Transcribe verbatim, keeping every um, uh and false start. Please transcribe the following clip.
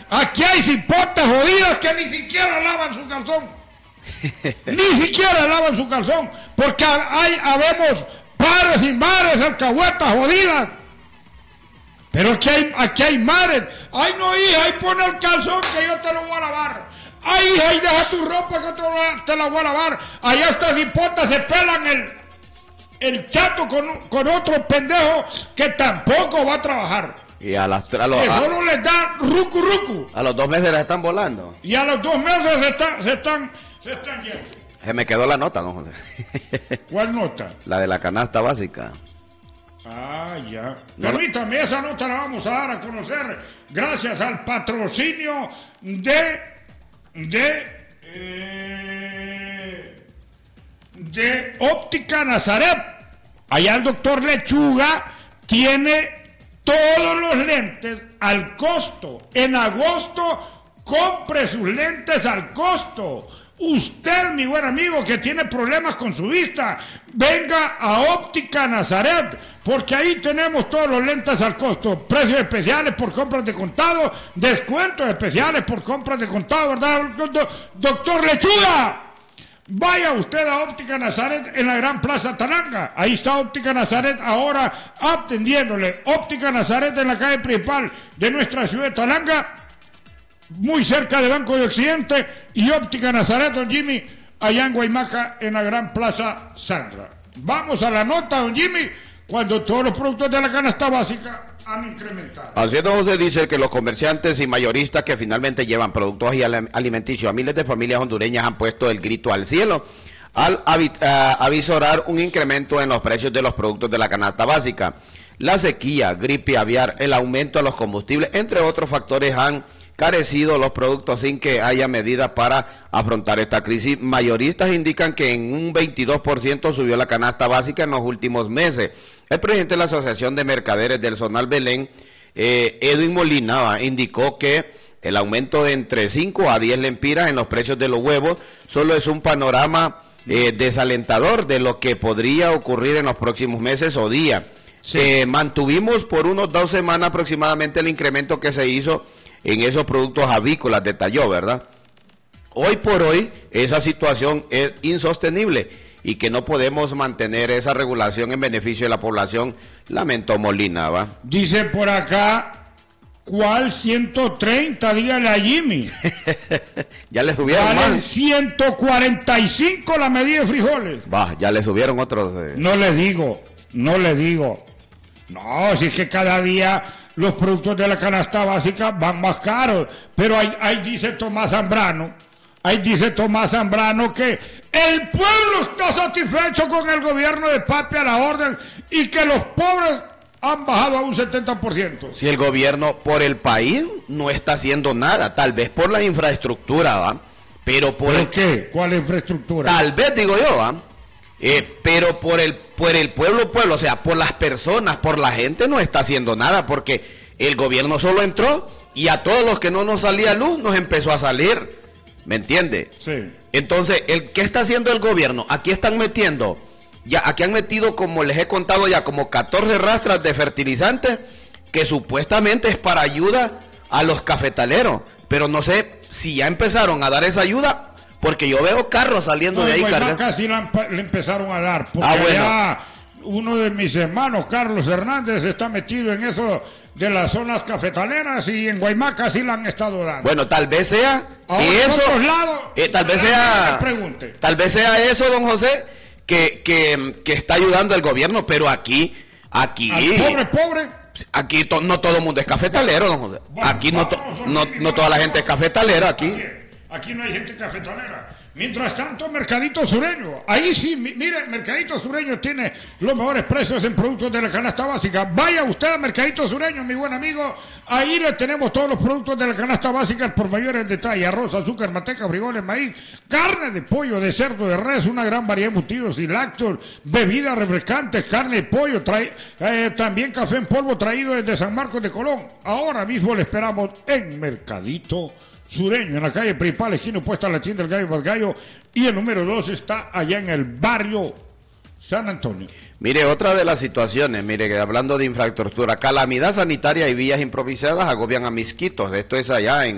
Aquí hay cipotas jodidas que ni siquiera lavan su calzón. Ni siquiera lavan su calzón. Porque hay, habemos padres y madres alcahuetas jodidas. Pero aquí hay, aquí hay madres. Ay, no, hija, ahí pone el calzón que yo te lo voy a lavar. Ay, hija, y deja tu ropa que te, lo, te la voy a lavar. Allá estas cipotas se pelan el, el chato con, con otro pendejo que tampoco va a trabajar. Y a las a los, que solo les da rucu rucu. A los dos meses les están volando. Y a los dos meses se están, se están, se están yendo. Se me quedó la nota, don José. ¿Cuál nota? La de la canasta básica. Ah, ya. No, Permítame, no. Esa nota la vamos a dar a conocer gracias al patrocinio de de eh, de Óptica Nazaret. Allá el doctor Lechuga tiene todos los lentes al costo. En agosto compre sus lentes al costo. Usted, mi buen amigo, que tiene problemas con su vista, venga a Óptica Nazaret, porque ahí tenemos todos los lentes al costo. Precios especiales por compras de contado, descuentos especiales por compras de contado, ¿verdad, doctor Lechuga? Vaya usted a Óptica Nazaret en la Gran Plaza Talanga. Ahí está Óptica Nazaret ahora atendiéndole. Óptica Nazaret en la calle principal de nuestra ciudad de Talanga, muy cerca de Banco de Occidente, y Óptica Nazaret, don Jimmy, allá en Guaymaca, en la Gran Plaza Sandra. Vamos a la nota, don Jimmy, cuando todos los productos de la canasta básica han incrementado. Así es, don José, dice que los comerciantes y mayoristas que finalmente llevan productos alimenticios a miles de familias hondureñas han puesto el grito al cielo al avisorar un incremento en los precios de los productos de la canasta básica. La sequía, gripe aviar, el aumento de los combustibles, entre otros factores, han carecido los productos sin que haya medidas para afrontar esta crisis. Mayoristas indican que en un veintidós por ciento subió la canasta básica en los últimos meses. El presidente de la Asociación de Mercaderes del Zonal Belén, eh, Edwin Molina, indicó que el aumento de entre cinco a diez lempiras en los precios de los huevos solo es un panorama eh, desalentador de lo que podría ocurrir en los próximos meses o días. Sí. Eh, mantuvimos por unos dos semanas aproximadamente el incremento que se hizo en esos productos avícolas, detalló, ¿verdad? Hoy por hoy esa situación es insostenible y que no podemos mantener esa regulación en beneficio de la población, lamentó Molina, ¿va? Dice por acá, ¿cuál ciento treinta? Dígale a Jimmy. Ya le subieron Valen más. ciento cuarenta y cinco la medida de frijoles. Va, ya le subieron otros. Eh. No le digo, no le digo. No, si es que cada día los productos de la canasta básica van más caros, pero ahí, ahí dice Tomás Zambrano, ahí dice Tomás Zambrano que el pueblo está satisfecho con el gobierno de Papi a la orden y que los pobres han bajado a un setenta por ciento. Si el gobierno por el país no está haciendo nada, tal vez por la infraestructura, ¿va? Pero por ¿Pero el... qué? ¿Cuál infraestructura? Tal vez, digo yo, ¿va? Eh, pero por el por el pueblo, pueblo, o sea, por las personas, por la gente no está haciendo nada, porque el gobierno solo entró y a todos los que no nos salía luz nos empezó a salir, ¿me entiende? Sí. Entonces, el ¿qué está haciendo el gobierno? Aquí están metiendo, ya aquí han metido, como les he contado ya, como catorce rastras de fertilizantes que supuestamente es para ayuda a los cafetaleros, pero no sé si ya empezaron a dar esa ayuda. Porque yo veo carros saliendo no, de ahí cargando. Casi le, le empezaron a dar. Porque ah, bueno. Ya uno de mis hermanos, Carlos Hernández, está metido en eso de las zonas cafetaleras y en Guaymaca sí le han estado dando. Bueno, tal vez sea Ahora, eso. Lados, eh, tal vez sea. Pregunte. Tal vez sea eso, don José, que, que, que está ayudando el gobierno, pero aquí, aquí. Al pobre, pobre. Aquí to, no todo el mundo es cafetalero, don José. Bueno, aquí no, to, no, no toda la gente es cafetalera aquí. Aquí no hay gente cafetalera. Mientras tanto, Mercadito Sureño. Ahí sí, mire, Mercadito Sureño tiene los mejores precios en productos de la canasta básica. Vaya usted a Mercadito Sureño, mi buen amigo. Ahí le tenemos todos los productos de la canasta básica por mayores detalles. Arroz, azúcar, manteca, frijoles, maíz, carne de pollo, de cerdo, de res, una gran variedad de embutidos y lácteos, bebidas refrescantes, carne de pollo, trae, eh, también café en polvo traído desde San Marcos de Colón. Ahora mismo le esperamos en Mercadito Sureño, en la calle principal, esquina opuesta a la tienda del Gallo más Gallo, y el número dos está allá en el barrio San Antonio. Mire, otra de las situaciones, mire, que hablando de infraestructura, calamidad sanitaria y vías improvisadas agobian a Misquitos, esto es allá en